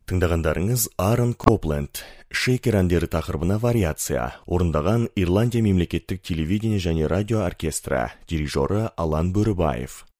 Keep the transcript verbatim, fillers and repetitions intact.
Тыңдағандарыңыз Аарон Копленд, Шейкер әндері тақырыбына вариация, орындаған Ирландия мемлекеттік телевидение және радио оркестрі, дирижері Алан Бөрібаев.